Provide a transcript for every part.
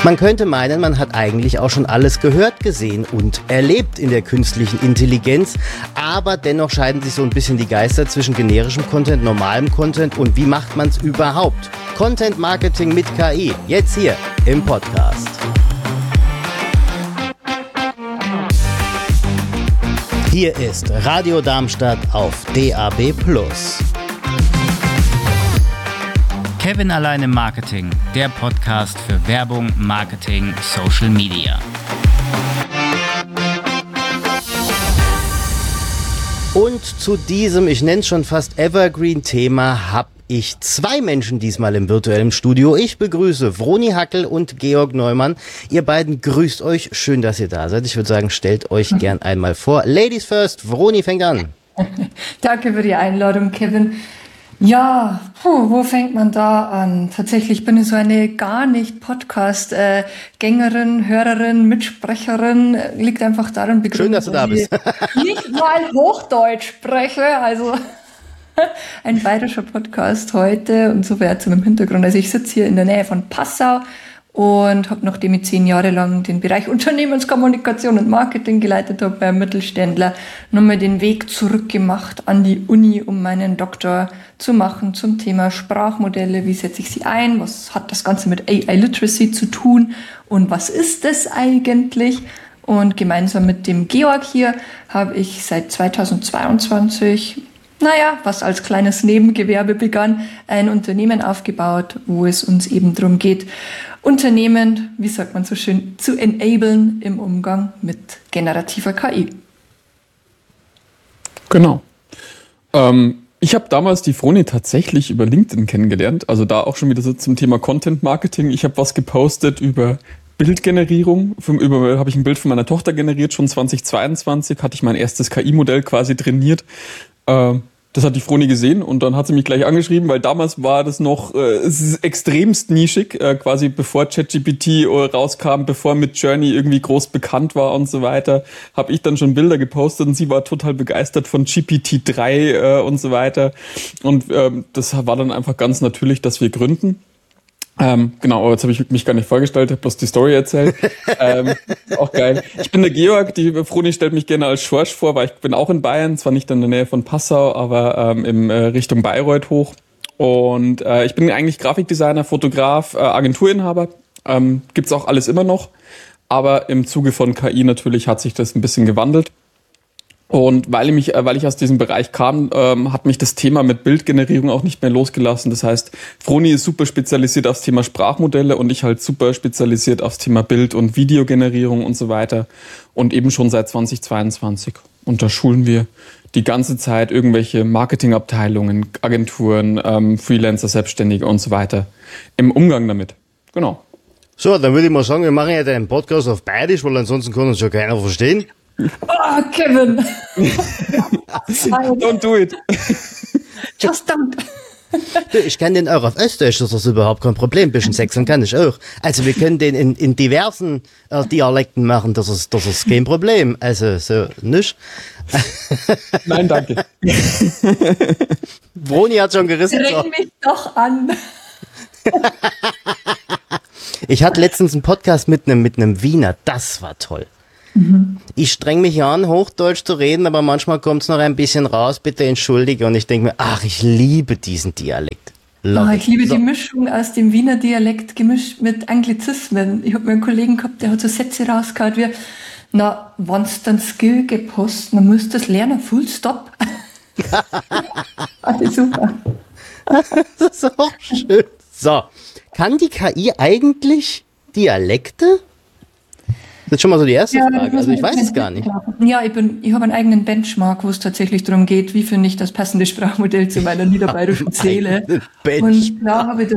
Man könnte meinen, man hat eigentlich auch schon alles gehört, gesehen und erlebt in der künstlichen Intelligenz, aber dennoch scheiden sich so ein bisschen die Geister zwischen generischem Content, normalem Content und wie macht man es überhaupt? Content Marketing mit KI, jetzt hier im Podcast. Hier ist Radio Darmstadt auf DAB+. Kevin allein im Marketing, der Podcast für Werbung, Marketing, Social Media. Und zu diesem, ich nenne es schon fast Evergreen-Thema, habe ich zwei Menschen diesmal im virtuellen Studio. Ich begrüße Vroni Hackel und Georg Neumann. Ihr beiden grüßt euch. Schön, dass ihr da seid. Ich würde sagen, stellt euch gern einmal vor. Ladies first, Vroni fängt an. Danke für die Einladung, Kevin. Ja, wo fängt man da an? Tatsächlich bin ich so eine gar nicht Podcast-Gängerin, Hörerin, Mitsprecherin. Liegt einfach daran begründet, schön, dass du da bist. Nicht mal Hochdeutsch spreche, also ein bayerischer Podcast heute und so weiter im Hintergrund. Also ich sitze hier in der Nähe von Passau und habe, nachdem ich 10 Jahre lang den Bereich Unternehmenskommunikation und Marketing geleitet habe bei einem Mittelständler, nochmal den Weg zurückgemacht an die Uni, um meinen Doktor zu machen zum Thema Sprachmodelle. Wie setze ich sie ein? Was hat das Ganze mit AI Literacy zu tun? Und was ist es eigentlich? Und gemeinsam mit dem Georg hier habe ich seit 2022, was als kleines Nebengewerbe begann, ein Unternehmen aufgebaut, wo es uns eben darum geht, Unternehmen, wie sagt man so schön, zu enablen im Umgang mit generativer KI. Genau. Ich habe damals die Vroni tatsächlich über LinkedIn kennengelernt, also da auch schon wieder so zum Thema Content Marketing. Ich habe was gepostet über Bildgenerierung, habe ich ein Bild von meiner Tochter generiert, schon 2022, hatte ich mein erstes KI-Modell quasi trainiert. Das hat die Vroni gesehen und dann hat sie mich gleich angeschrieben, weil damals war das noch es ist extremst nischig, quasi bevor ChatGPT rauskam, bevor Midjourney irgendwie groß bekannt war und so weiter, habe ich dann schon Bilder gepostet und sie war total begeistert von GPT-3 und so weiter. Und das war dann einfach ganz natürlich, dass wir gründen. Genau, aber jetzt habe ich mich gar nicht vorgestellt, habe bloß die Story erzählt. Auch geil. Ich bin der Georg, die Vroni stellt mich gerne als Schorsch vor, weil ich bin auch in Bayern, zwar nicht in der Nähe von Passau, aber in Richtung Bayreuth hoch. Und ich bin eigentlich Grafikdesigner, Fotograf, Agenturinhaber. Gibt's auch alles immer noch, aber im Zuge von KI natürlich hat sich das ein bisschen gewandelt. Und weil ich aus diesem Bereich kam, hat mich das Thema mit Bildgenerierung auch nicht mehr losgelassen. Das heißt, Vroni ist super spezialisiert aufs Thema Sprachmodelle und ich halt super spezialisiert aufs Thema Bild- und Videogenerierung und so weiter. Und eben schon seit 2022. Und da schulen wir die ganze Zeit irgendwelche Marketingabteilungen, Agenturen, Freelancer, Selbstständige und so weiter im Umgang damit. Genau. So, dann würde ich mal sagen, wir machen ja den Podcast auf Bayerisch, weil ansonsten kann uns ja keiner verstehen. Oh, Kevin! Don't do it! Just don't! Ich kann den auch auf Österreich, das ist überhaupt kein Problem. Ein bisschen Sächsen kann ich auch. Also wir können den in diversen Dialekten machen, das ist kein Problem. Also so nicht. Nein, danke. Vroni hat schon gerissen. Dräng mich doch an! Ich hatte letztens einen Podcast mit einem Wiener, das war toll. Ich streng mich an, Hochdeutsch zu reden, aber manchmal kommt es noch ein bisschen raus, bitte entschuldige. Und ich denke mir, ich liebe diesen Dialekt. Ich liebe die Mischung aus dem Wiener Dialekt gemischt mit Anglizismen. Ich habe mir einen Kollegen gehabt, der hat so Sätze rausgehauen wie, wenn du den Skill gepasst, dann musst du das lernen, full stop. Das ist super. Das ist auch schön. So, kann die KI eigentlich Dialekte? Das ist schon mal so die erste Frage. Also ich weiß es gar nicht. Ja, ich habe einen eigenen Benchmark, wo es tatsächlich darum geht, wie finde ich das passende Sprachmodell zu meiner niederbayerischen Seele. Und klar habe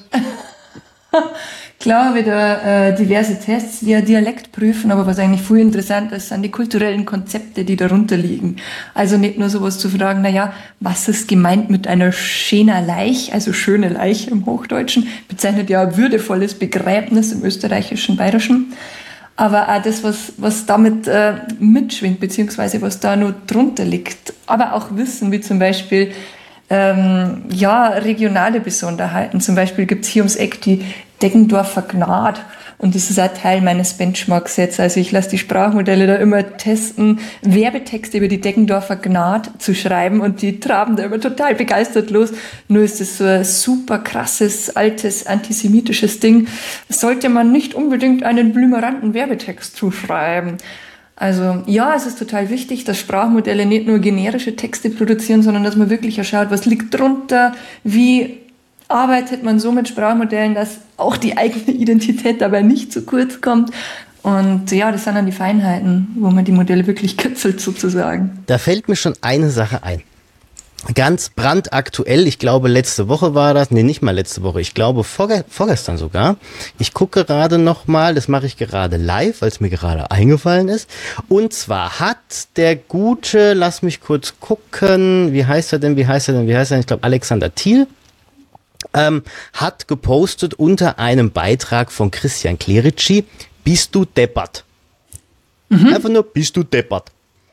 ich da diverse Tests, die ja Dialekt prüfen, aber was eigentlich viel interessanter ist, sind die kulturellen Konzepte, die darunter liegen. Also nicht nur sowas zu fragen, was ist gemeint mit einer schöner Leich, also schöne Leiche im Hochdeutschen, bezeichnet ja ein würdevolles Begräbnis im österreichischen, bayerischen. Aber auch das, was damit mitschwingt, beziehungsweise was da nur drunter liegt. Aber auch Wissen, wie zum Beispiel regionale Besonderheiten. Zum Beispiel gibt's hier ums Eck die Deggendorfer Gnad. Und das ist auch Teil meines Benchmarks jetzt. Also ich lasse die Sprachmodelle da immer testen, Werbetexte über die Deggendorfer Gnad zu schreiben und die traben da immer total begeistert los. Nur ist das so ein super krasses, altes, antisemitisches Ding. Sollte man nicht unbedingt einen blümeranten Werbetext zuschreiben. Also ja, es ist total wichtig, dass Sprachmodelle nicht nur generische Texte produzieren, sondern dass man wirklich schaut, was liegt drunter, wie arbeitet man so mit Sprachmodellen, dass auch die eigene Identität dabei nicht zu kurz kommt. Und ja, das sind dann die Feinheiten, wo man die Modelle wirklich kitzelt sozusagen. Da fällt mir schon eine Sache ein. Ganz brandaktuell, ich glaube letzte Woche war das, nee, nicht mal letzte Woche, ich glaube vorgestern sogar. Ich gucke gerade nochmal, das mache ich gerade live, weil es mir gerade eingefallen ist. Und zwar hat der gute, lass mich kurz gucken, wie heißt er denn, ich glaube Alexander Thiel, hat gepostet unter einem Beitrag von Christian Clerici, bist du deppert? Einfach nur, bist du deppert?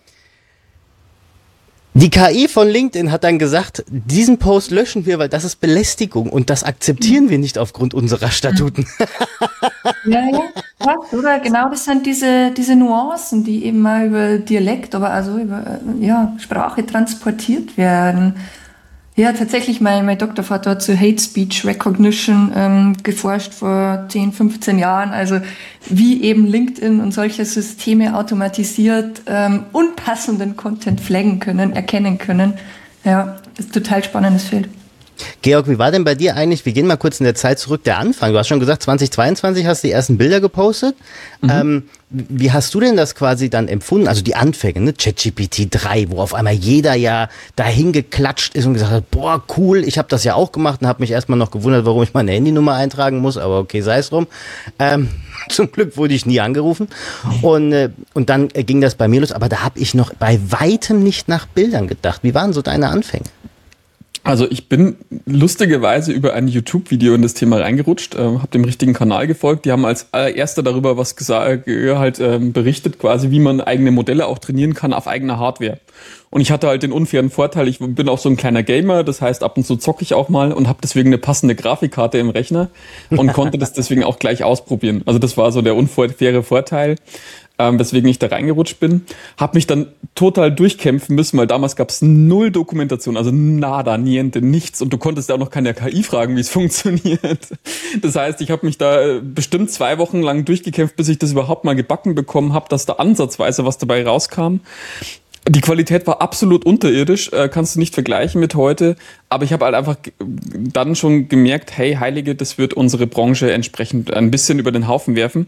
Die KI von LinkedIn hat dann gesagt, diesen Post löschen wir, weil das ist Belästigung und das akzeptieren wir nicht aufgrund unserer Statuten. Ja, oder? Genau, das sind diese Nuancen, die eben mal über Dialekt, aber also über Sprache transportiert werden. Ja, tatsächlich, mein Doktorvater hat zu Hate Speech Recognition geforscht vor 10, 15 Jahren. Also wie eben LinkedIn und solche Systeme automatisiert unpassenden Content flaggen können, erkennen können. Ja, ist ein total spannendes Feld. Georg, wie war denn bei dir eigentlich, wir gehen mal kurz in der Zeit zurück, der Anfang. Du hast schon gesagt, 2022 hast du die ersten Bilder gepostet. Wie hast du denn das quasi dann empfunden? Also die Anfänge, ne? ChatGPT 3, wo auf einmal jeder ja dahin geklatscht ist und gesagt hat, boah, cool, ich habe das ja auch gemacht und habe mich erstmal noch gewundert, warum ich meine Handynummer eintragen muss, aber okay, sei es drum. Zum Glück wurde ich nie angerufen. Und dann ging das bei mir los, aber da habe ich noch bei weitem nicht nach Bildern gedacht. Wie waren so deine Anfänge? Also ich bin lustigerweise über ein YouTube-Video in das Thema reingerutscht, habe dem richtigen Kanal gefolgt. Die haben als allererster darüber was gesagt, berichtet quasi, wie man eigene Modelle auch trainieren kann auf eigener Hardware. Und ich hatte halt den unfairen Vorteil, ich bin auch so ein kleiner Gamer, das heißt ab und zu zocke ich auch mal und habe deswegen eine passende Grafikkarte im Rechner und konnte das deswegen auch gleich ausprobieren. Also das war so der unfaire Vorteil, weswegen ich da reingerutscht bin. Habe mich dann total durchkämpfen müssen, weil damals gab es null Dokumentation, also nada, niente, nichts. Und du konntest ja auch noch keine KI fragen, wie es funktioniert. Das heißt, ich habe mich da bestimmt 2 Wochen lang durchgekämpft, bis ich das überhaupt mal gebacken bekommen habe, dass da ansatzweise was dabei rauskam. Die Qualität war absolut unterirdisch, kannst du nicht vergleichen mit heute. Aber ich habe halt einfach dann schon gemerkt, hey, Heilige, das wird unsere Branche entsprechend ein bisschen über den Haufen werfen.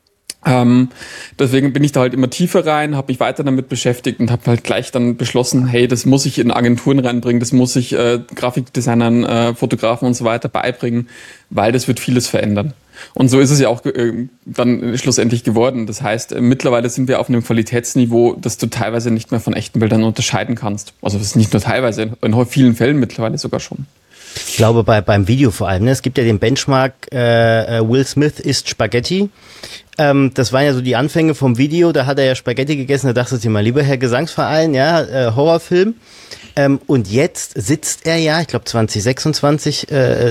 Deswegen bin ich da halt immer tiefer rein, habe mich weiter damit beschäftigt und habe halt gleich dann beschlossen, hey, das muss ich in Agenturen reinbringen, das muss ich Grafikdesignern, Fotografen und so weiter beibringen, weil das wird vieles verändern. Und so ist es ja auch dann schlussendlich geworden. Das heißt, mittlerweile sind wir auf einem Qualitätsniveau, das du teilweise nicht mehr von echten Bildern unterscheiden kannst. Also das ist nicht nur teilweise, in vielen Fällen mittlerweile sogar schon. Ich glaube, beim Video vor allem, ne? Es gibt ja den Benchmark Will Smith isst Spaghetti. Das waren ja so die Anfänge vom Video, da hat er ja Spaghetti gegessen, da dachtest du dir mal, lieber Herr Gesangsverein, ja, Horrorfilm. Und jetzt sitzt er ja, ich glaube 2026,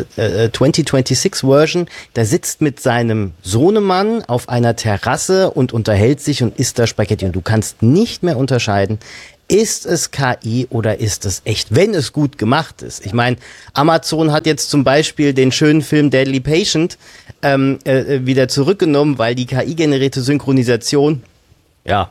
2026 Version, da sitzt mit seinem Sohnemann auf einer Terrasse und unterhält sich und isst da Spaghetti. Und du kannst nicht mehr unterscheiden, ist es KI oder ist es echt, wenn es gut gemacht ist. Ich meine, Amazon hat jetzt zum Beispiel den schönen Film Deadly Patient wieder zurückgenommen, weil die KI-generierte Synchronisation, ja,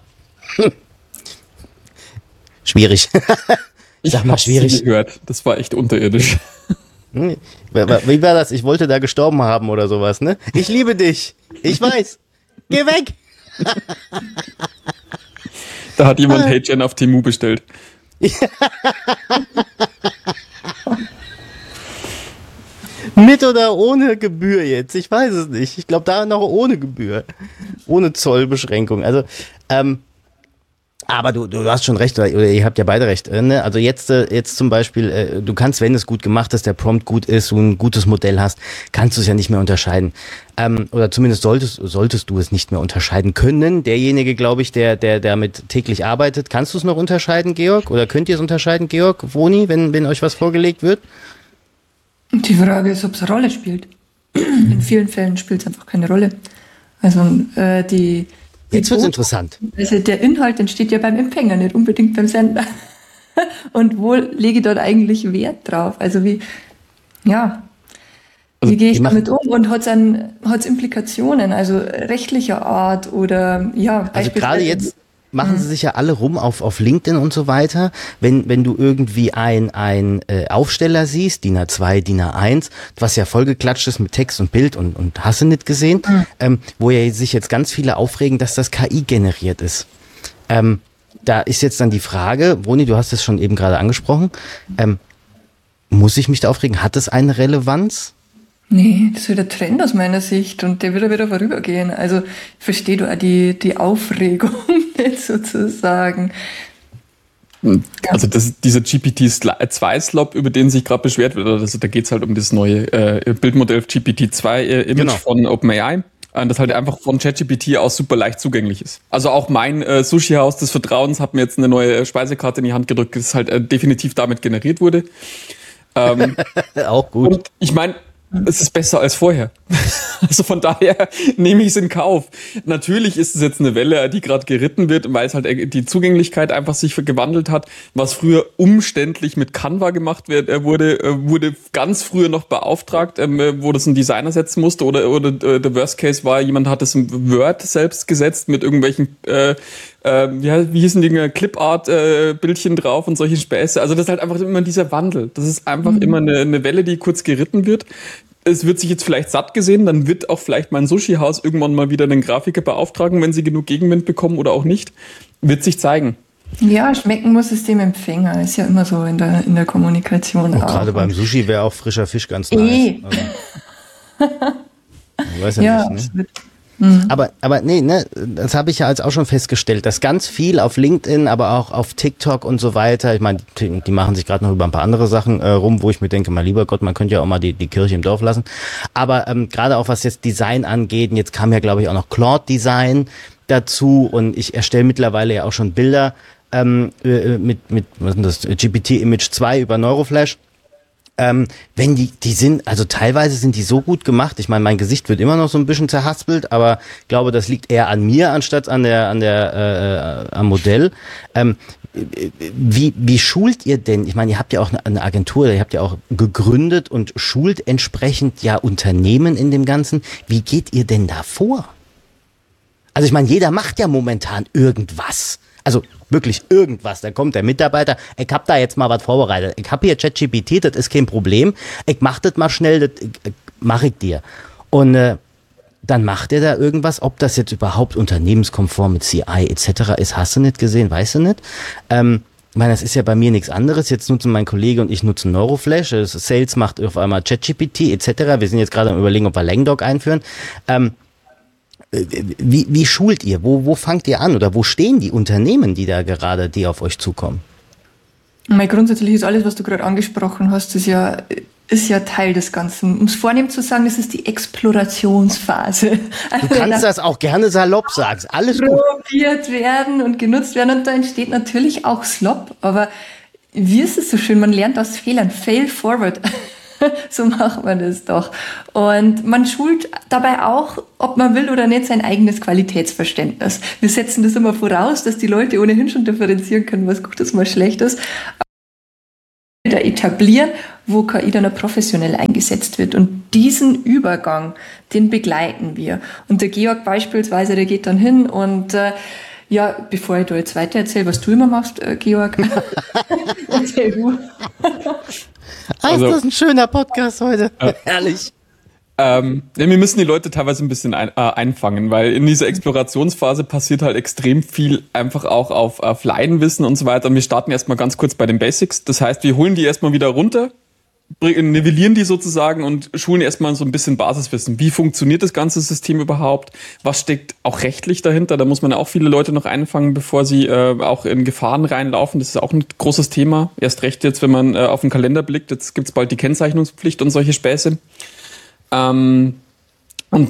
schwierig. Ich habe schwierig gehört, das war echt unterirdisch. Wie war das? Ich wollte da gestorben haben oder sowas, ne? Ich liebe dich. Ich weiß. Geh weg. Da hat jemand HeyGen auf Temu bestellt. Mit oder ohne Gebühr jetzt? Ich weiß es nicht. Ich glaube, da noch ohne Gebühr. Ohne Zollbeschränkung. Also, aber du hast schon recht, oder ihr habt ja beide recht. Ne? Also jetzt zum Beispiel, du kannst, wenn es gut gemacht ist, der Prompt gut ist, du ein gutes Modell hast, kannst du es ja nicht mehr unterscheiden. Oder zumindest solltest du es nicht mehr unterscheiden können. Derjenige, glaube ich, der damit täglich arbeitet. Kannst du es noch unterscheiden, Georg? Oder könnt ihr es unterscheiden, Georg, Vroni, wenn euch was vorgelegt wird? Die Frage ist, ob es eine Rolle spielt. In vielen Fällen spielt es einfach keine Rolle. Also jetzt wird es interessant. Also der Inhalt entsteht ja beim Empfänger, nicht unbedingt beim Sender. Und wo lege ich dort eigentlich Wert drauf? Also wie gehe ich damit um und hat es Implikationen, also rechtlicher Art oder Also gerade jetzt machen sie sich ja alle rum auf LinkedIn und so weiter. Wenn du irgendwie ein Aufsteller siehst, DIN A2, DIN A1, was ja vollgeklatscht ist mit Text und Bild und hast du nicht gesehen, wo ja sich jetzt ganz viele aufregen, dass das KI generiert ist. Da ist jetzt dann die Frage, Vroni, du hast es schon eben gerade angesprochen, muss ich mich da aufregen? Hat es eine Relevanz? Nee, das ist wieder Trend aus meiner Sicht und der wird ja wieder vorübergehen. Also ich verstehe du auch die Aufregung nicht sozusagen. Also dieser GPT-2-Slop, über den sich gerade beschwert wird, also da geht es halt um das neue Bildmodell GPT-2-Image von OpenAI, das halt einfach von ChatGPT aus super leicht zugänglich ist. Also auch mein Sushi-Haus des Vertrauens hat mir jetzt eine neue Speisekarte in die Hand gedrückt, das halt definitiv damit generiert wurde. Auch gut. Und ich meine, es ist besser als vorher. Also von daher nehme ich es in Kauf. Natürlich ist es jetzt eine Welle, die gerade geritten wird, weil es halt die Zugänglichkeit einfach sich gewandelt hat. Was früher umständlich mit Canva gemacht wurde ganz früher noch beauftragt, wo das ein Designer setzen musste. Oder der Worst Case war, jemand hat es im Word selbst gesetzt mit irgendwelchen wie hießen die, Clipart-Bildchen drauf und solche Späße. Also das ist halt einfach immer dieser Wandel. Das ist einfach immer eine Welle, die kurz geritten wird. Es wird sich jetzt vielleicht satt gesehen, dann wird auch vielleicht mein Sushi-Haus irgendwann mal wieder einen Grafiker beauftragen, wenn sie genug Gegenwind bekommen oder auch nicht. Wird sich zeigen. Ja, schmecken muss es dem Empfänger. Ist ja immer so in der Kommunikation. Und gerade beim Sushi wäre auch frischer Fisch ganz nice. Also, ich weiß ja nicht, ne? Aber nee, ne, das habe ich ja als auch schon festgestellt, dass ganz viel auf LinkedIn, aber auch auf TikTok und so weiter, ich meine, die machen sich gerade noch über ein paar andere Sachen rum, wo ich mir denke, mal lieber Gott, man könnte ja auch mal die Kirche im Dorf lassen. Aber gerade auch was jetzt Design angeht, und jetzt kam ja glaube ich auch noch Claude Design dazu und ich erstelle mittlerweile ja auch schon Bilder mit was ist denn das, GPT Image 2 über Neuroflash. Wenn die sind, also teilweise sind die so gut gemacht. Ich meine, mein Gesicht wird immer noch so ein bisschen zerhaspelt, aber ich glaube, das liegt eher an mir anstatt am Modell. Wie schult ihr denn? Ich meine, ihr habt ja auch eine Agentur, ihr habt ja auch gegründet und schult entsprechend ja Unternehmen in dem Ganzen. Wie geht ihr denn da vor? Also ich meine, jeder macht ja momentan irgendwas. Also wirklich irgendwas. Da kommt der Mitarbeiter, ich hab da jetzt mal was vorbereitet. Ich hab hier ChatGPT, das ist kein Problem. Ich mach das mal schnell, das mache ich dir. Und dann macht er da irgendwas, ob das jetzt überhaupt unternehmenskonform mit CI etc. ist, hast du nicht gesehen, weißt du nicht. Ich meine, das ist ja bei mir nichts anderes. Jetzt nutzen mein Kollege und ich nutzen Neuroflash. Sales macht auf einmal ChatGPT etc. Wir sind jetzt gerade am Überlegen, ob wir Langdog einführen. Wie schult ihr? Wo fangt ihr an? Oder wo stehen die Unternehmen, die auf euch zukommen? Grundsätzlich ist alles, was du gerade angesprochen hast, ist ja Teil des Ganzen. Um es vornehm zu sagen, das ist die Explorationsphase. Du kannst das auch gerne salopp sagen. Alles gut. Probiert werden und genutzt werden und da entsteht natürlich auch Slop. Aber wie ist es so schön? Man lernt aus Fehlern. Fail forward. So macht man das doch. Und man schult dabei auch, ob man will oder nicht, sein eigenes Qualitätsverständnis. Wir setzen das immer voraus, dass die Leute ohnehin schon differenzieren können, was gut ist, was schlecht ist. Da etablieren, wo KI dann auch professionell eingesetzt wird. Und diesen Übergang, den begleiten wir. Und der Georg beispielsweise, der geht dann hin und bevor ich da jetzt weiter erzähle, was du immer machst, Georg, erzähl du. Also, das ist ein schöner Podcast heute. Herrlich. Wir müssen die Leute teilweise ein bisschen einfangen, weil in dieser Explorationsphase passiert halt extrem viel einfach auch auf Laienwissen und so weiter. Und wir starten erstmal ganz kurz bei den Basics. Das heißt, wir holen die erstmal wieder runter, nivellieren die sozusagen und schulen erstmal so ein bisschen Basiswissen. Wie funktioniert das ganze System überhaupt? Was steckt auch rechtlich dahinter? Da muss man ja auch viele Leute noch einfangen, bevor sie auch in Gefahren reinlaufen. Das ist auch ein großes Thema. Erst recht jetzt, wenn man auf den Kalender blickt. Jetzt gibt's bald die Kennzeichnungspflicht und solche Späße. Und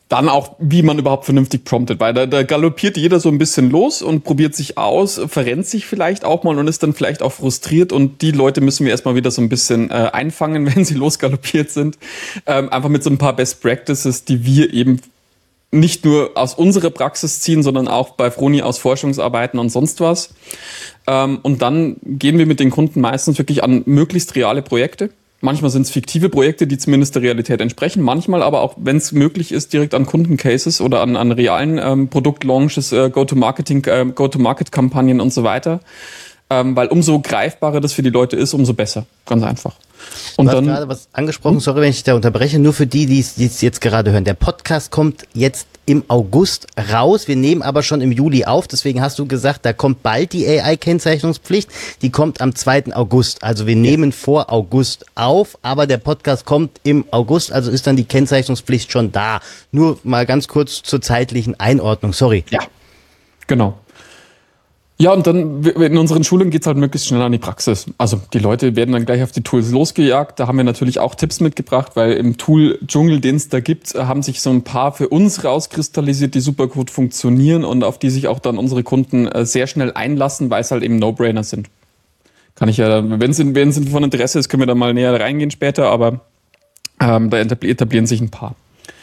dann auch, wie man überhaupt vernünftig promptet, weil da galoppiert jeder so ein bisschen los und probiert sich aus, verrennt sich vielleicht auch mal und ist dann vielleicht auch frustriert, und die Leute müssen wir erstmal wieder so ein bisschen einfangen, wenn sie losgaloppiert sind. Einfach mit so ein paar Best Practices, die wir eben nicht nur aus unserer Praxis ziehen, sondern auch bei Vroni aus Forschungsarbeiten und sonst was. Und dann gehen wir mit den Kunden meistens wirklich an möglichst reale Projekte. Manchmal sind es fiktive Projekte, die zumindest der Realität entsprechen. Manchmal aber auch, wenn es möglich ist, direkt an Kundencases oder an realen Produktlaunches, Go-to-Market-Kampagnen und so weiter. Weil umso greifbarer das für die Leute ist, umso besser. Ganz einfach. Und du hast dann gerade was angesprochen, sorry, wenn ich dich da unterbreche, nur für die es jetzt gerade hören. Der Podcast kommt jetzt im August raus, wir nehmen aber schon im Juli auf, deswegen hast du gesagt, da kommt bald die AI-Kennzeichnungspflicht, die kommt am 2. August, also wir nehmen vor August auf, aber der Podcast kommt im August, also ist dann die Kennzeichnungspflicht schon da. Nur mal ganz kurz zur zeitlichen Einordnung, sorry. Ja, genau. Ja, und dann in unseren Schulungen geht's halt möglichst schnell an die Praxis. Also die Leute werden dann gleich auf die Tools losgejagt. Da haben wir natürlich auch Tipps mitgebracht, weil im Tool-Dschungel, den es da gibt, haben sich so ein paar für uns rauskristallisiert, die super gut funktionieren und auf die sich auch dann unsere Kunden sehr schnell einlassen, weil es halt eben No-Brainer sind. Kann ich ja, wenn es von Interesse ist, können wir da mal näher reingehen später, aber da etablieren sich ein paar.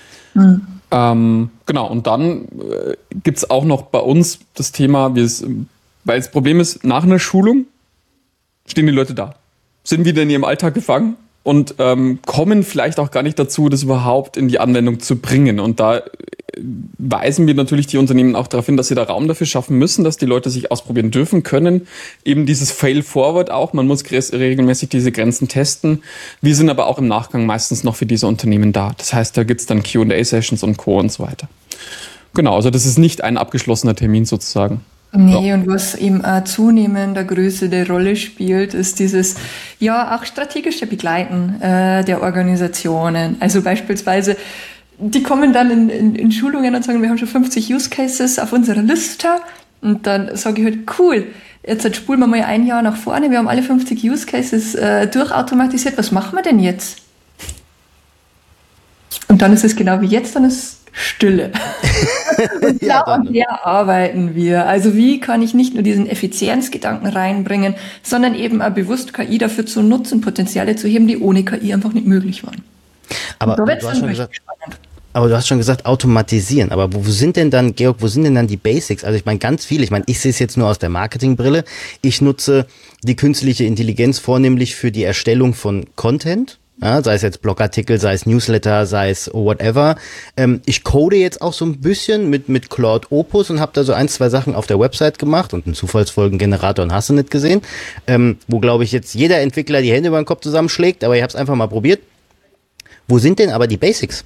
Genau, und dann gibt's auch noch bei uns das Thema, weil das Problem ist, nach einer Schulung stehen die Leute da, sind wieder in ihrem Alltag gefangen und kommen vielleicht auch gar nicht dazu, das überhaupt in die Anwendung zu bringen. Und da weisen wir natürlich die Unternehmen auch darauf hin, dass sie da Raum dafür schaffen müssen, dass die Leute sich ausprobieren dürfen können. Eben dieses Fail-Forward auch, man muss regelmäßig diese Grenzen testen. Wir sind aber auch im Nachgang meistens noch für diese Unternehmen da. Das heißt, da gibt's dann Q&A-Sessions und Co. und so weiter. Genau, also das ist nicht ein abgeschlossener Termin sozusagen. Nee, und was eben auch zunehmender Größe der Rolle spielt, ist dieses, ja, auch strategische Begleiten der Organisationen. Also beispielsweise, die kommen dann in Schulungen und sagen, wir haben schon 50 Use Cases auf unserer Liste. Und dann sage ich halt, cool, jetzt spulen wir mal ein Jahr nach vorne, wir haben alle 50 Use Cases durchautomatisiert, was machen wir denn jetzt? Und dann ist es genau wie jetzt, dann ist Stille. Und an der arbeiten wir. Also wie kann ich nicht nur diesen Effizienzgedanken reinbringen, sondern eben auch bewusst KI dafür zu nutzen, Potenziale zu heben, die ohne KI einfach nicht möglich waren. Aber du hast schon gesagt, automatisieren. Aber wo sind denn dann, Georg, wo sind denn dann die Basics? Also ich meine, ganz viel. Ich meine, ich sehe es jetzt nur aus der Marketingbrille. Ich nutze die künstliche Intelligenz vornehmlich für die Erstellung von Content. Ja, sei es jetzt Blogartikel, sei es Newsletter, sei es whatever. Ich code jetzt auch so ein bisschen mit Claude Opus und habe da so 1-2 Sachen auf der Website gemacht und einen Zufallsfolgengenerator und hast du nicht gesehen, wo, glaube ich, jetzt jeder Entwickler die Hände über den Kopf zusammenschlägt, aber ich habe es einfach mal probiert. Wo sind denn aber die Basics?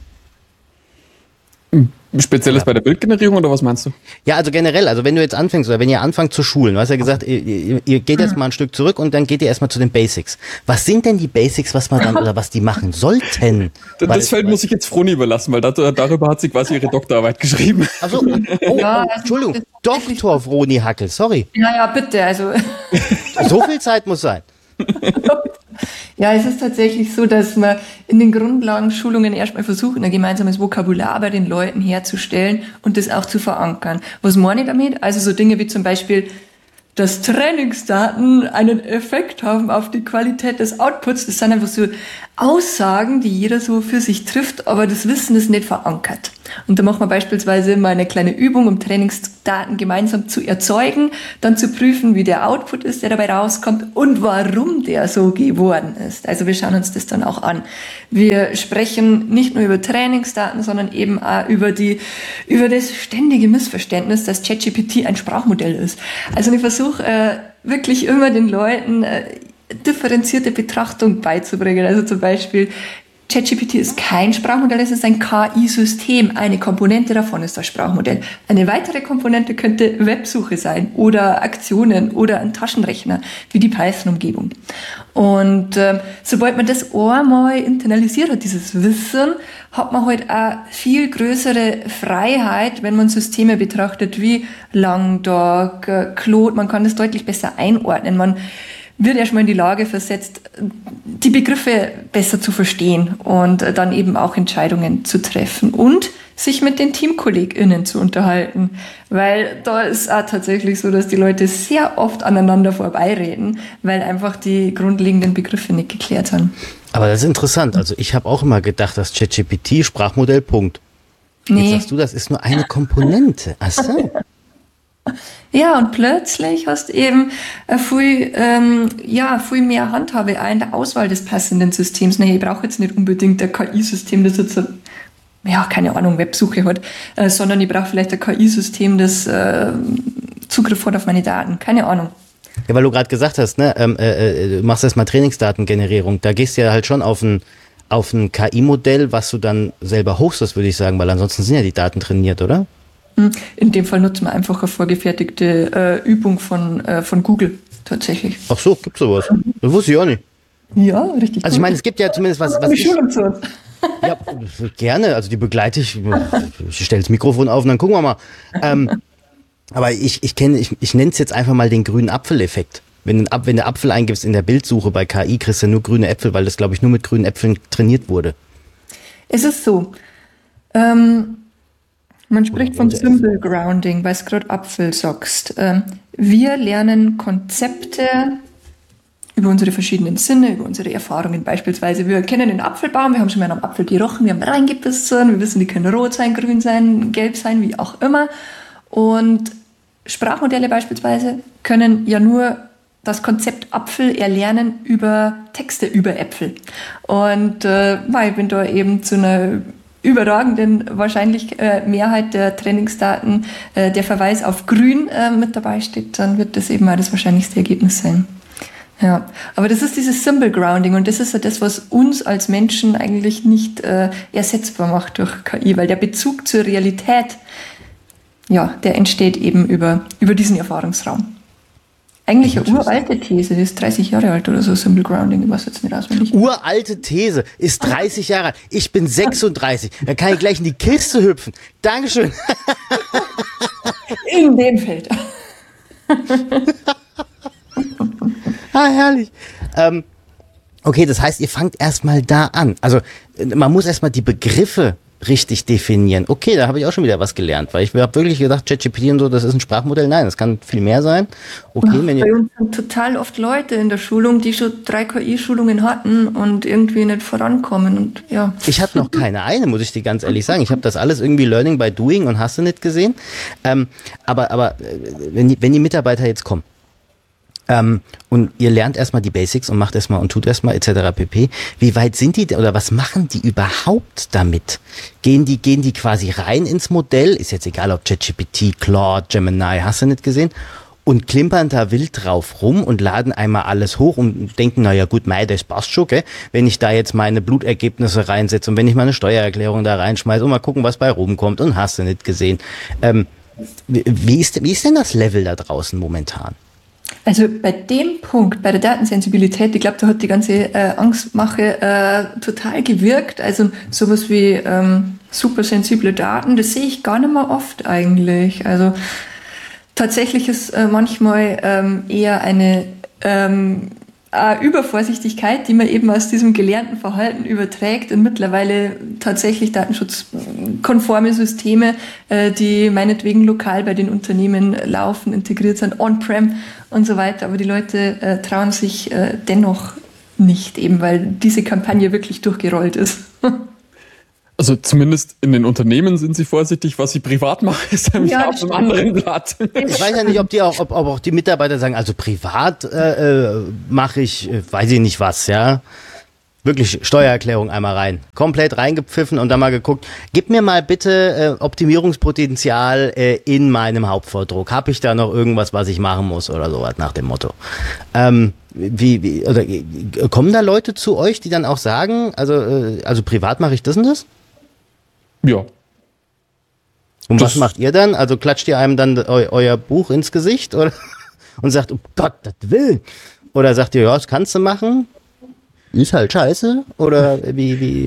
Spezielles bei der Bildgenerierung oder was meinst du? Ja, also generell, also wenn du jetzt anfängst oder wenn ihr anfangt zu schulen, du hast ja gesagt, ihr geht jetzt mal ein Stück zurück und dann geht ihr erstmal zu den Basics. Was sind denn die Basics, was man dann oder was die machen sollten? Das Feld muss ich jetzt Vroni überlassen, weil darüber hat sie quasi ihre Doktorarbeit geschrieben. Achso, Entschuldigung, Dr. Vroni Hackel, sorry. Ja, bitte, also. So viel Zeit muss sein. Ja, es ist tatsächlich so, dass wir in den Grundlagenschulungen erstmal versuchen, ein gemeinsames Vokabular bei den Leuten herzustellen und das auch zu verankern. Was meine ich damit? Also so Dinge wie zum Beispiel, dass Trainingsdaten einen Effekt haben auf die Qualität des Outputs. Das sind einfach so Aussagen, die jeder so für sich trifft, aber das Wissen ist nicht verankert. Und da machen wir beispielsweise mal eine kleine Übung, um Trainingsdaten gemeinsam zu erzeugen, dann zu prüfen, wie der Output ist, der dabei rauskommt und warum der so geworden ist. Also wir schauen uns das dann auch an. Wir sprechen nicht nur über Trainingsdaten, sondern eben auch über das ständige Missverständnis, dass ChatGPT ein Sprachmodell ist. Also ich versuche wirklich immer den Leuten differenzierte Betrachtung beizubringen. Also zum Beispiel, ChatGPT ist kein Sprachmodell, es ist ein KI-System. Eine Komponente davon ist das Sprachmodell. Eine weitere Komponente könnte Websuche sein oder Aktionen oder ein Taschenrechner wie die Python-Umgebung. Und sobald man das einmal internalisiert hat, dieses Wissen, hat man halt auch viel größere Freiheit, wenn man Systeme betrachtet wie Langdog, Claude. Man kann das deutlich besser einordnen. Man wird erstmal in die Lage versetzt, die Begriffe besser zu verstehen und dann eben auch Entscheidungen zu treffen. Und sich mit den TeamkollegInnen zu unterhalten. Weil da ist auch tatsächlich so, dass die Leute sehr oft aneinander vorbeireden, weil einfach die grundlegenden Begriffe nicht geklärt sind. Aber das ist interessant. Also ich habe auch immer gedacht, dass ChatGPT Sprachmodell Punkt. Nee. Jetzt sagst du, das ist nur eine Komponente. Ach so. Ja, und plötzlich hast du eben viel mehr Handhabe in der Auswahl des passenden Systems. Nee, ich brauche jetzt nicht unbedingt ein KI-System, das jetzt keine Ahnung, Websuche hat, sondern ich brauche vielleicht ein KI-System, das Zugriff hat auf meine Daten. Keine Ahnung. Ja, weil du gerade gesagt hast, ne, du machst erstmal Trainingsdatengenerierung. Da gehst du ja halt schon auf ein KI-Modell, was du dann selber hostest, würde ich sagen, weil ansonsten sind ja die Daten trainiert, oder? In dem Fall nutzen wir einfach eine vorgefertigte Übung von Google tatsächlich. Ach so, gibt's sowas? Das wusste ich auch nicht. Ja, richtig. Also ich meine, es gibt ja zumindest was ich... Ja, gerne, also die begleite ich. Ich stelle das Mikrofon auf und dann gucken wir mal. Aber ich nenne es jetzt einfach mal den grünen Apfeleffekt. Wenn du Apfel eingibst in der Bildsuche bei KI, kriegst du nur grüne Äpfel, weil das, glaube ich, nur mit grünen Äpfeln trainiert wurde. Es ist so. Man spricht von Symbol Grounding, weil du gerade Apfel sagst. Wir lernen Konzepte über unsere verschiedenen Sinne, über unsere Erfahrungen beispielsweise. Wir kennen den Apfelbaum, wir haben schon mal einen Apfel gerochen, wir haben reingebissen, wir wissen, die können rot sein, grün sein, gelb sein, wie auch immer. Und Sprachmodelle beispielsweise können ja nur das Konzept Apfel erlernen über Texte über Äpfel. Und ich bin da eben zu einer überragenden wahrscheinlich Mehrheit der Trainingsdaten der Verweis auf grün mit dabei steht, dann wird das eben auch das wahrscheinlichste Ergebnis sein. Ja, aber das ist dieses Symbol Grounding und das ist ja das, was uns als Menschen eigentlich nicht ersetzbar macht durch KI, weil der Bezug zur Realität, ja, der entsteht eben über diesen Erfahrungsraum. Eigentlich eine uralte These, die ist 30 Jahre alt oder so, Symbol Grounding, ich weiß jetzt nicht auswendig. Uralte These, ist 30 Jahre alt, ich bin 36, dann kann ich gleich in die Kiste hüpfen. Dankeschön. In dem Feld. Herrlich. Okay, das heißt, ihr fangt erstmal da an. Also man muss erstmal die Begriffe richtig definieren. Okay, da habe ich auch schon wieder was gelernt, weil ich habe wirklich gedacht, ChatGPT und so, das ist ein Sprachmodell. Nein, das kann viel mehr sein. Okay, bei uns sind total oft Leute in der Schulung, die schon 3 KI-Schulungen hatten und irgendwie nicht vorankommen. Und ja. Ich hatte noch keine eine, muss ich dir ganz ehrlich sagen. Ich habe das alles irgendwie Learning by Doing und hast du nicht gesehen. Aber wenn die Mitarbeiter jetzt kommen, und ihr lernt erstmal die Basics und macht erstmal und tut erstmal etc. pp. Wie weit sind die oder was machen die überhaupt damit? Gehen die quasi rein ins Modell? Ist jetzt egal, ob ChatGPT, Claude, Gemini, hast du nicht gesehen? Und klimpern da wild drauf rum und laden einmal alles hoch und denken, naja gut, das passt schon, gell? Wenn ich da jetzt meine Blutergebnisse reinsetze und wenn ich meine Steuererklärung da reinschmeiße und mal gucken, was bei rumkommt und hast du nicht gesehen. Wie ist denn das Level da draußen momentan? Also bei dem Punkt, bei der Datensensibilität, ich glaube, da hat die ganze Angstmache total gewirkt. Also sowas wie super sensible Daten, das sehe ich gar nicht mehr oft eigentlich. Also tatsächlich ist manchmal eher eine Übervorsichtigkeit, die man eben aus diesem gelernten Verhalten überträgt und mittlerweile tatsächlich datenschutzkonforme Systeme, die meinetwegen lokal bei den Unternehmen laufen, integriert sind, on-prem und so weiter. Aber die Leute trauen sich dennoch nicht, eben weil diese Kampagne wirklich durchgerollt ist. Also zumindest in den Unternehmen sind sie vorsichtig, was sie privat machen, ist nämlich auf einem anderen Blatt. Ich weiß ja nicht, ob auch die Mitarbeiter sagen, also privat mache ich, weiß ich nicht was, ja. Wirklich Steuererklärung einmal rein. Komplett reingepfiffen und dann mal geguckt, gib mir mal bitte Optimierungspotenzial in meinem Hauptvordruck. Habe ich da noch irgendwas, was ich machen muss oder sowas nach dem Motto? Oder kommen da Leute zu euch, die dann auch sagen, also privat mache ich das und das? Ja. Und was macht ihr dann? Also klatscht ihr einem dann euer Buch ins Gesicht oder und sagt, oh Gott, das will? Oder sagt ihr, ja, das kannst du machen? Ist halt scheiße? Oder wie?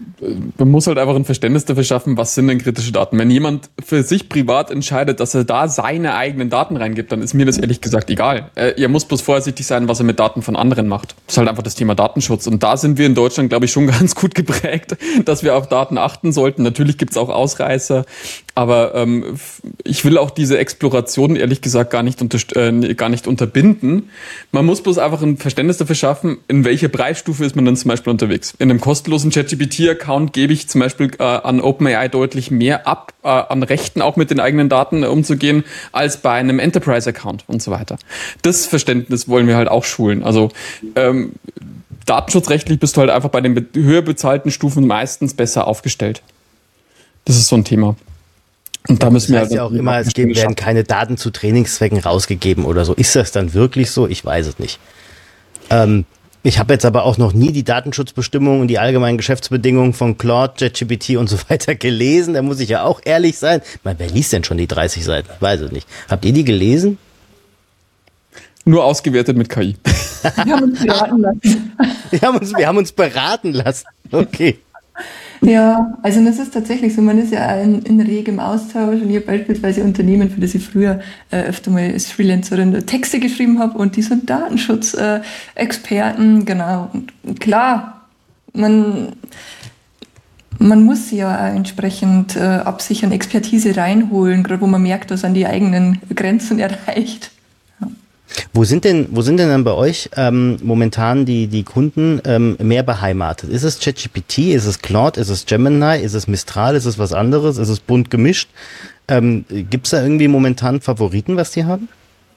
man muss halt einfach ein Verständnis dafür schaffen, was sind denn kritische Daten. Wenn jemand für sich privat entscheidet, dass er da seine eigenen Daten reingibt, dann ist mir das ehrlich gesagt egal. Er muss bloß vorsichtig sein, was er mit Daten von anderen macht. Das ist halt einfach das Thema Datenschutz. Und da sind wir in Deutschland, glaube ich, schon ganz gut geprägt, dass wir auf Daten achten sollten. Natürlich gibt es auch Ausreißer, aber ich will auch diese Exploration ehrlich gesagt gar nicht unterbinden. Man muss bloß einfach ein Verständnis dafür schaffen, in welcher Preisstufe ist man dann zum Beispiel unterwegs. In einem kostenlosen ChatGPT-Account gebe ich zum Beispiel an OpenAI deutlich mehr ab, an Rechten auch mit den eigenen Daten umzugehen, als bei einem Enterprise-Account und so weiter. Das Verständnis wollen wir halt auch schulen. Also datenschutzrechtlich bist du halt einfach bei den höher bezahlten Stufen meistens besser aufgestellt. Das ist so ein Thema. Und da müssen das heißt ja auch immer, es werden keine Daten zu Trainingszwecken rausgegeben oder so. Ist das dann wirklich so? Ich weiß es nicht. Ich habe jetzt aber auch noch nie die Datenschutzbestimmungen und die allgemeinen Geschäftsbedingungen von Claude, ChatGPT und so weiter gelesen. Da muss ich ja auch ehrlich sein. Ich meine, wer liest denn schon die 30 Seiten? Ich weiß es nicht. Habt ihr die gelesen? Nur ausgewertet mit KI. Wir haben uns beraten lassen. Wir haben uns beraten lassen. Okay. Ja, also das ist tatsächlich so, man ist ja in regem Austausch und ich habe beispielsweise Unternehmen, für das ich früher öfter mal als Freelancerin Texte geschrieben habe und die sind Datenschutzexperten, genau. Und klar, man muss ja entsprechend absichern, Expertise reinholen, gerade wo man merkt, dass an die eigenen Grenzen erreicht. Wo sind denn dann bei euch momentan die Kunden mehr beheimatet? Ist es ChatGPT, ist es Claude, ist es Gemini, ist es Mistral, ist es was anderes, ist es bunt gemischt? Gibt es da irgendwie momentan Favoriten, was die haben?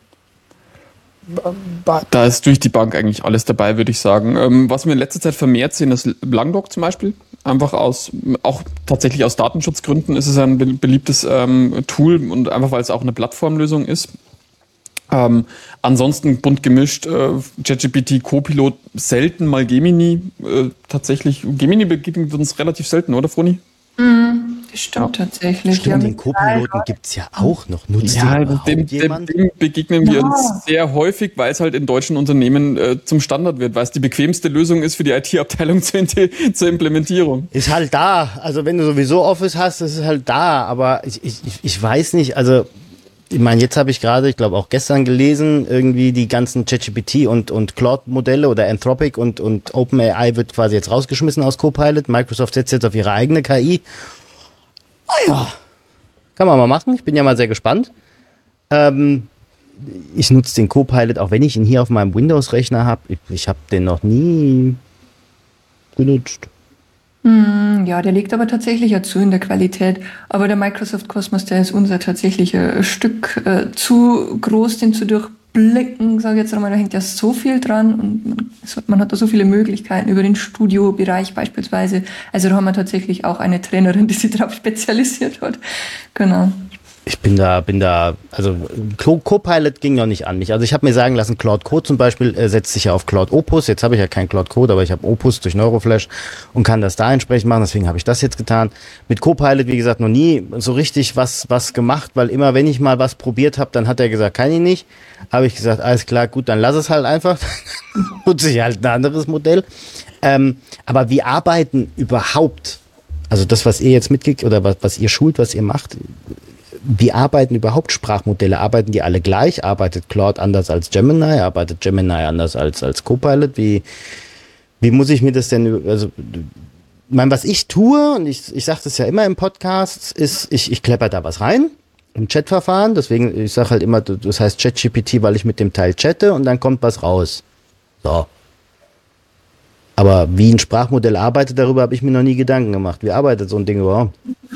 Da ist durch die Bank eigentlich alles dabei, würde ich sagen. Was wir in letzter Zeit vermehrt sehen, ist Langdoc zum Beispiel. Einfach auch tatsächlich aus Datenschutzgründen ist es ein beliebtes Tool und einfach, weil es auch eine Plattformlösung ist. Ansonsten bunt gemischt, ChatGPT, Copilot, selten mal Gemini. Tatsächlich, Gemini begegnet uns relativ selten, oder Froni? Das stimmt tatsächlich. Stimmt, den Copiloten gibt es ja auch noch. Nutzt dem begegnen wir uns sehr häufig, weil es halt in deutschen Unternehmen zum Standard wird, weil es die bequemste Lösung ist für die IT-Abteilung zur Implementierung. Ist halt da. Also wenn du sowieso Office hast, ist es halt da. Aber ich weiß nicht, also ich meine, jetzt habe ich gerade, ich glaube auch gestern gelesen, irgendwie die ganzen ChatGPT und Claude-Modelle oder Anthropic und OpenAI wird quasi jetzt rausgeschmissen aus Copilot. Microsoft setzt jetzt auf ihre eigene KI. Ja, kann man mal machen. Ich bin ja mal sehr gespannt. Ich nutze den Copilot, auch wenn ich ihn hier auf meinem Windows-Rechner habe. Ich habe den noch nie genutzt. Ja, der liegt aber tatsächlich ja zu in der Qualität. Aber der Microsoft Cosmos, der ist unser tatsächlich ein Stück zu groß, den zu durchblicken, sage ich jetzt einmal. Da hängt ja so viel dran und man hat da so viele Möglichkeiten über den Studiobereich beispielsweise. Also da haben wir tatsächlich auch eine Trainerin, die sich darauf spezialisiert hat. Genau. Ich bin da, also Copilot ging noch nicht an mich. Also ich habe mir sagen lassen, Claude Code zum Beispiel setzt sich ja auf Claude Opus. Jetzt habe ich ja kein Claude Code, aber ich habe Opus durch Neuroflash und kann das da entsprechend machen. Deswegen habe ich das jetzt getan. Mit Copilot, wie gesagt, noch nie so richtig was gemacht, weil immer, wenn ich mal was probiert habe, dann hat er gesagt, kann ich nicht. Habe ich gesagt, alles klar, gut, dann lass es halt einfach. Nutze ich halt ein anderes Modell. Aber wie arbeiten überhaupt, also das, was ihr jetzt mitkriegt oder was ihr schult, was ihr macht, wie arbeiten überhaupt Sprachmodelle? Arbeiten die alle gleich? Arbeitet Claude anders als Gemini? Arbeitet Gemini anders als Copilot? Wie muss ich mir das denn, also, ich meine, was ich tue, und ich sage das ja immer im Podcast, ist, ich klepper da was rein, im Chatverfahren, deswegen, ich sage halt immer, das heißt ChatGPT, weil ich mit dem Teil chatte und dann kommt was raus. So. Aber wie ein Sprachmodell arbeitet, darüber habe ich mir noch nie Gedanken gemacht. Wie arbeitet so ein Ding überhaupt?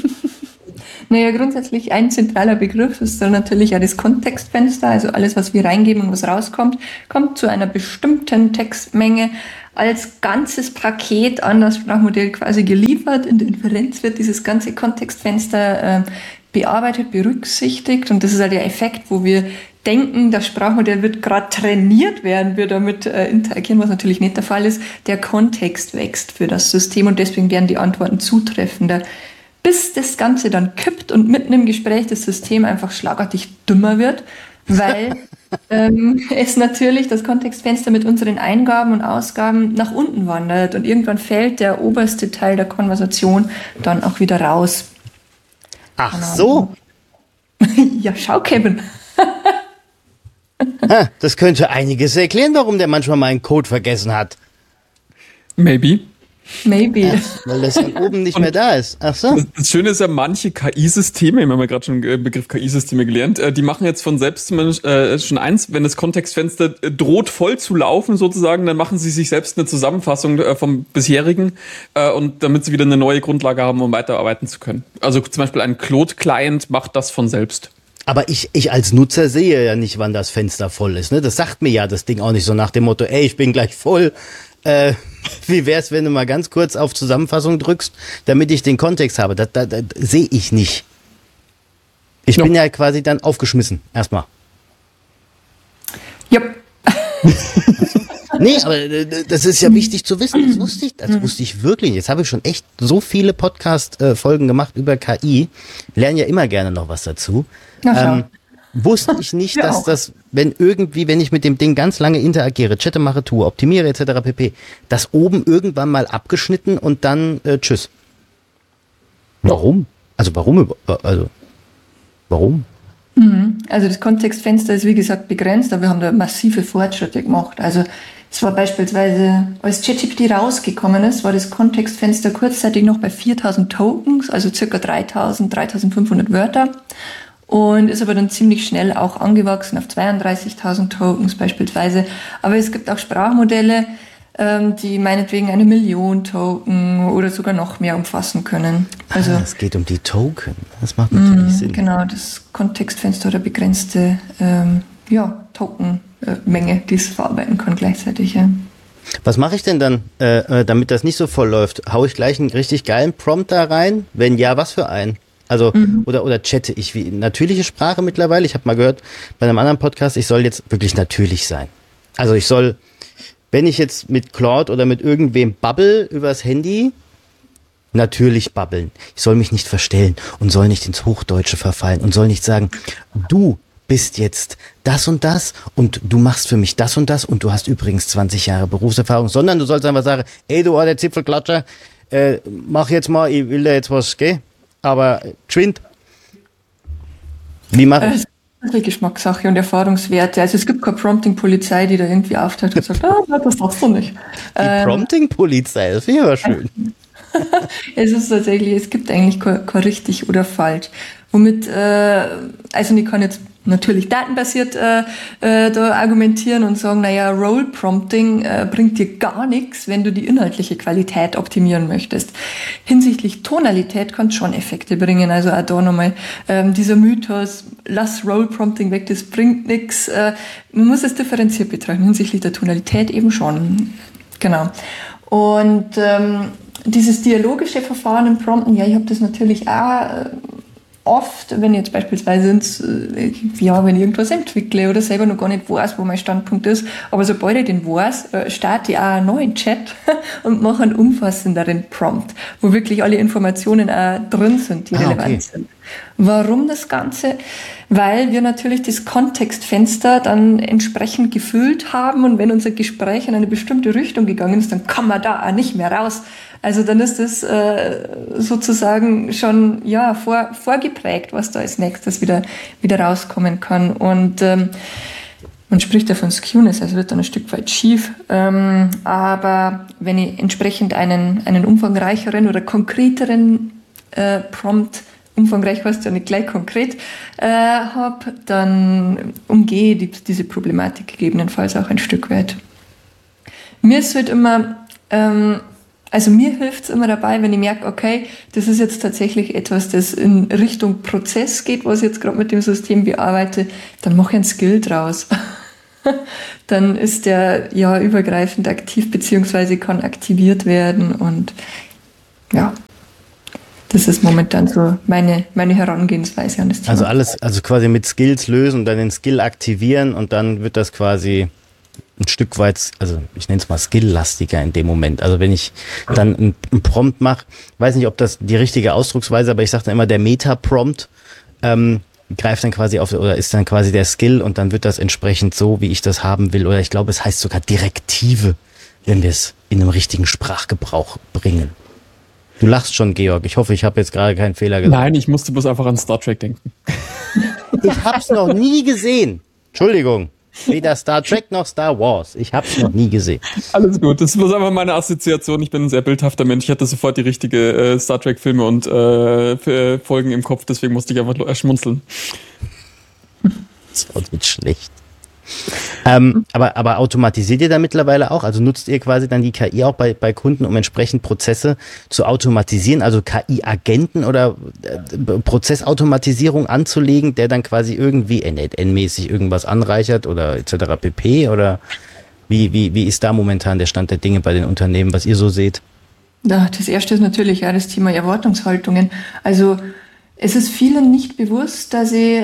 Naja, grundsätzlich ein zentraler Begriff ist dann natürlich ja das Kontextfenster, also alles, was wir reingeben und was rauskommt, kommt zu einer bestimmten Textmenge als ganzes Paket an das Sprachmodell quasi geliefert. In der Inferenz wird dieses ganze Kontextfenster bearbeitet, berücksichtigt und das ist halt der Effekt, wo wir denken, das Sprachmodell wird gerade trainiert werden, wir damit interagieren, was natürlich nicht der Fall ist. Der Kontext wächst für das System und deswegen werden die Antworten zutreffender. Bis das Ganze dann kippt und mitten im Gespräch das System einfach schlagartig dümmer wird, weil es natürlich das Kontextfenster mit unseren Eingaben und Ausgaben nach unten wandert und irgendwann fällt der oberste Teil der Konversation dann auch wieder raus. Ach so. Ja, schau, Kevin. Das könnte einiges erklären, warum der manchmal meinen Code vergessen hat. Maybe. Weil das dann oben nicht mehr da ist. Ach so. Das Schöne ist ja, manche KI-Systeme, wir haben ja gerade schon den Begriff KI-Systeme gelernt, die machen jetzt von selbst zumindest schon eins, wenn das Kontextfenster droht voll zu laufen sozusagen, dann machen sie sich selbst eine Zusammenfassung vom bisherigen und damit sie wieder eine neue Grundlage haben, um weiterarbeiten zu können. Also zum Beispiel ein Claude-Client macht das von selbst. Aber ich als Nutzer sehe ja nicht, wann das Fenster voll ist. Ne? Das sagt mir ja das Ding auch nicht so nach dem Motto, ey, ich bin gleich voll. Wie wär's, wenn du mal ganz kurz auf Zusammenfassung drückst, damit ich den Kontext habe? Das sehe ich nicht. Ich bin ja quasi dann aufgeschmissen, erstmal. Yep. Nee, aber das ist ja wichtig zu wissen. Das wusste ich wirklich. Jetzt habe ich schon echt so viele Podcast-Folgen gemacht über KI. Lerne ja immer gerne noch was dazu. Wusste ich nicht, Ja, dass auch. das, wenn ich mit dem Ding ganz lange interagiere, chatte, mache, tue, optimiere etc. pp., das oben irgendwann mal abgeschnitten und dann tschüss. Warum? Warum? Also das Kontextfenster ist wie gesagt begrenzt, aber wir haben da massive Fortschritte gemacht. Also es war beispielsweise, als ChatGPT rausgekommen ist, war das Kontextfenster kurzzeitig noch bei 4000 Tokens, also circa 3500 Wörter. Und ist aber dann ziemlich schnell auch angewachsen auf 32.000 Tokens beispielsweise. Aber es gibt auch Sprachmodelle, die meinetwegen 1 Million Token oder sogar noch mehr umfassen können. Also Es geht um die Token. Das macht natürlich Sinn. genau, das Kontextfenster oder begrenzte Tokenmenge, die es verarbeiten kann gleichzeitig. Ja. Was mache ich denn dann, damit das nicht so voll läuft? Hau ich gleich einen richtig geilen Prompt da rein? Wenn ja, was für einen? Also, oder chatte ich wie natürliche Sprache mittlerweile? Ich habe mal gehört bei einem anderen Podcast, ich soll jetzt wirklich natürlich sein. Also ich soll, wenn ich jetzt mit Claude oder mit irgendwem babbel übers Handy, natürlich babbeln. Ich soll mich nicht verstellen und soll nicht ins Hochdeutsche verfallen und soll nicht sagen, du bist jetzt das und du machst für mich das und du hast übrigens 20 Jahre Berufserfahrung, sondern du sollst einfach sagen, ey du alter Zipfelklatscher, mach jetzt mal, ich will da jetzt was, gell? Aber geschwind. Wie mache ich? Das ist eine Geschmackssache und Erfahrungswerte. Also es gibt keine Prompting-Polizei, die da irgendwie auftaucht und sagt, das machst du nicht. Die Prompting-Polizei, das finde ich aber schön. Es ist tatsächlich, es gibt eigentlich kein richtig oder falsch. Womit, also ich kann jetzt natürlich datenbasiert da argumentieren und sagen, naja, Role Prompting bringt dir gar nichts, wenn du die inhaltliche Qualität optimieren möchtest. Hinsichtlich Tonalität kann es schon Effekte bringen. Also auch da nochmal dieser Mythos, lass Role Prompting weg, das bringt nichts. Man muss es differenziert betrachten, hinsichtlich der Tonalität eben schon. Genau. Und dieses dialogische Verfahren im Prompten, ja, ich habe das natürlich auch oft, wenn ich jetzt beispielsweise wenn ich irgendwas entwickle oder selber noch gar nicht weiß, wo mein Standpunkt ist, aber sobald ich den weiß, starte ich auch einen neuen Chat und mache einen umfassenderen Prompt, wo wirklich alle Informationen auch drin sind, die relevant sind. Warum das Ganze? Weil wir natürlich das Kontextfenster dann entsprechend gefüllt haben und wenn unser Gespräch in eine bestimmte Richtung gegangen ist, dann kann man da auch nicht mehr raus. Also dann ist es sozusagen schon vorgeprägt, was da als nächstes wieder rauskommen kann. Und man spricht ja von Skewness, also wird dann ein Stück weit schief. Aber wenn ich entsprechend einen umfangreicheren oder konkreteren Prompt, umfangreich heißt ja nicht gleich konkret, habe, dann umgehe ich diese Problematik gegebenenfalls auch ein Stück weit. Mir ist halt immer... Also mir hilft es immer dabei, wenn ich merke, okay, das ist jetzt tatsächlich etwas, das in Richtung Prozess geht, was ich jetzt gerade mit dem System bearbeite, dann mache ich einen Skill draus. Dann ist der übergreifend aktiv beziehungsweise kann aktiviert werden und ja, das ist momentan so meine Herangehensweise an das Thema. Also quasi mit Skills lösen, dann den Skill aktivieren und dann wird das quasi ein Stück weit, also ich nenne es mal skilllastiger in dem Moment. Also wenn ich dann einen Prompt mache, weiß nicht, ob das die richtige Ausdrucksweise, aber ich sage dann immer der Meta-Prompt, greift dann quasi auf, oder ist dann quasi der Skill und dann wird das entsprechend so, wie ich das haben will. Oder ich glaube, es heißt sogar Direktive, wenn wir es in einem richtigen Sprachgebrauch bringen. Du lachst schon, Georg. Ich hoffe, ich habe jetzt gerade keinen Fehler gemacht. Nein, ich musste bloß einfach an Star Trek denken. Ich hab's noch nie gesehen. Entschuldigung. Weder Star Trek noch Star Wars. Ich hab's noch nie gesehen. Alles gut, das war einfach meine Assoziation. Ich bin ein sehr bildhafter Mensch. Ich hatte sofort die richtige Star Trek-Filme und Folgen im Kopf, deswegen musste ich einfach schmunzeln. Das war nicht schlecht. Aber automatisiert ihr da mittlerweile auch? Also nutzt ihr quasi dann die KI auch bei Kunden, um entsprechend Prozesse zu automatisieren, also KI-Agenten oder Prozessautomatisierung anzulegen, der dann quasi irgendwie NLN-mäßig irgendwas anreichert oder etc. pp. Oder wie ist da momentan der Stand der Dinge bei den Unternehmen, was ihr so seht? Ja, das erste ist natürlich das Thema Erwartungshaltungen. Also es ist vielen nicht bewusst, dass sie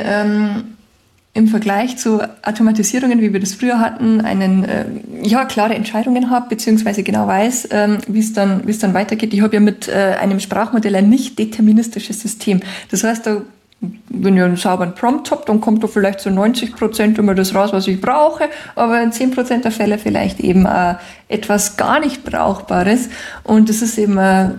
im Vergleich zu Automatisierungen, wie wir das früher hatten, klare Entscheidungen habe, beziehungsweise genau weiß, wie es dann weitergeht. Ich habe ja mit einem Sprachmodell ein nicht deterministisches System. Das heißt, wenn ich einen sauberen Prompt habe, dann kommt da vielleicht so 90% immer das raus, was ich brauche, aber in 10% der Fälle vielleicht eben etwas gar nicht Brauchbares. Und das ist eben, ein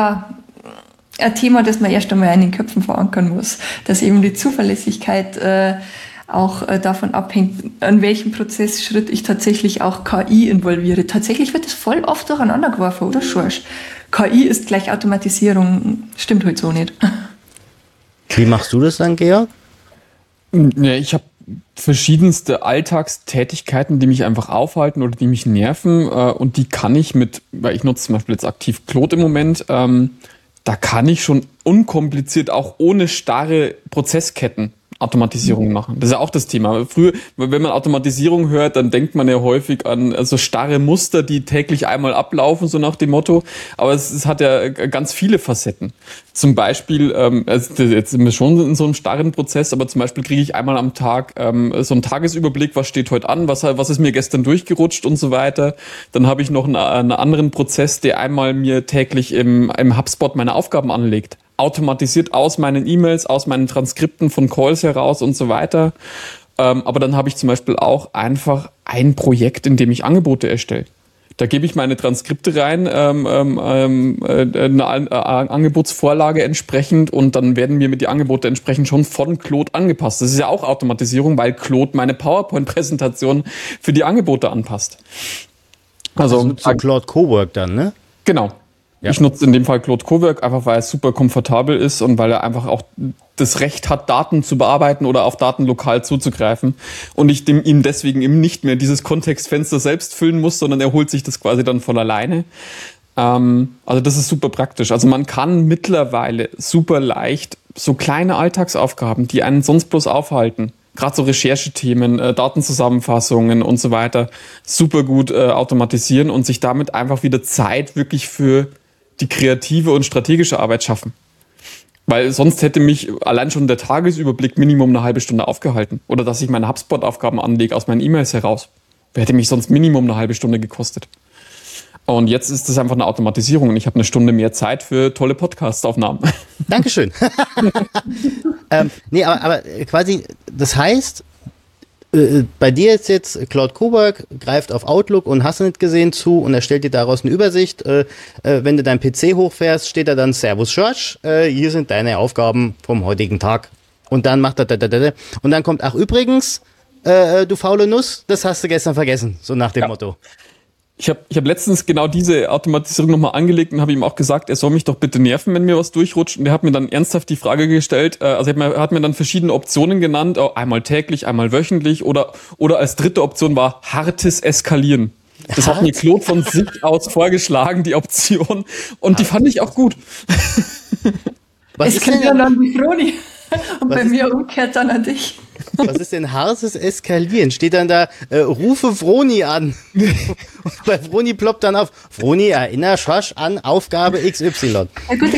Thema, das man erst einmal in den Köpfen verankern muss, dass eben die Zuverlässigkeit auch davon abhängt, an welchem Prozessschritt ich tatsächlich auch KI involviere. Tatsächlich wird das voll oft durcheinander geworfen, oder Schorsch? KI ist gleich Automatisierung. Stimmt halt so nicht. Wie machst du das dann, Georg? Ja, ich habe verschiedenste Alltagstätigkeiten, die mich einfach aufhalten oder die mich nerven. Und die kann ich weil ich nutze zum Beispiel jetzt aktiv Claude im Moment, da kann ich schon unkompliziert, auch ohne starre Prozessketten, Automatisierung machen. Das ist ja auch das Thema. Früher, wenn man Automatisierung hört, dann denkt man ja häufig an so starre Muster, die täglich einmal ablaufen, so nach dem Motto. Aber es hat ja ganz viele Facetten. Zum Beispiel, jetzt sind wir schon in so einem starren Prozess, aber zum Beispiel kriege ich einmal am Tag so einen Tagesüberblick, was steht heute an, was ist mir gestern durchgerutscht und so weiter. Dann habe ich noch einen anderen Prozess, der einmal mir täglich im HubSpot meine Aufgaben anlegt. Automatisiert aus meinen E-Mails, aus meinen Transkripten von Calls heraus und so weiter. Aber dann habe ich zum Beispiel auch einfach ein Projekt, in dem ich Angebote erstelle. Da gebe ich meine Transkripte rein, eine Angebotsvorlage entsprechend und dann werden mir die Angebote entsprechend schon von Claude angepasst. Das ist ja auch Automatisierung, weil Claude meine PowerPoint-Präsentation für die Angebote anpasst. Also Claude Cowork dann, ne? Genau. Ja. Ich nutze in dem Fall Claude Cowork, einfach weil es super komfortabel ist und weil er einfach auch das Recht hat, Daten zu bearbeiten oder auf Daten lokal zuzugreifen. Und ich ihm deswegen eben nicht mehr dieses Kontextfenster selbst füllen muss, sondern er holt sich das quasi dann von alleine. Also das ist super praktisch. Also man kann mittlerweile super leicht so kleine Alltagsaufgaben, die einen sonst bloß aufhalten, gerade so Recherchethemen, Datenzusammenfassungen und so weiter, super gut automatisieren und sich damit einfach wieder Zeit wirklich für die kreative und strategische Arbeit schaffen. Weil sonst hätte mich allein schon der Tagesüberblick Minimum eine halbe Stunde aufgehalten. Oder dass ich meine HubSpot-Aufgaben anlege aus meinen E-Mails heraus. Hätte mich sonst Minimum eine halbe Stunde gekostet. Und jetzt ist das einfach eine Automatisierung und ich habe eine Stunde mehr Zeit für tolle Podcast-Aufnahmen. Dankeschön. Aber quasi, das heißt, bei dir ist jetzt Claude Cowork greift auf Outlook und hast du nicht gesehen zu und erstellt dir daraus eine Übersicht. Wenn du deinen PC hochfährst, steht da dann Servus George, hier sind deine Aufgaben vom heutigen Tag. Und dann macht er und dann kommt, ach übrigens, du faule Nuss, das hast du gestern vergessen, so nach dem Motto. Ich hab letztens genau diese Automatisierung nochmal angelegt und habe ihm auch gesagt, er soll mich doch bitte nerven, wenn mir was durchrutscht. Und er hat mir dann ernsthaft die Frage gestellt, also er hat mir dann verschiedene Optionen genannt, einmal täglich, einmal wöchentlich oder als dritte Option war hartes Eskalieren. Das hat mir Claude von sich aus vorgeschlagen, die Option. Und die fand ich auch gut. Es kennt ja dann die Froni. Und bei mir umkehrt dann an dich. Was ist denn hartes Eskalieren? Steht dann da, rufe Vroni an. Und bei Vroni ploppt dann auf, Vroni, erinnere Schorsch an Aufgabe XY. Ja gut,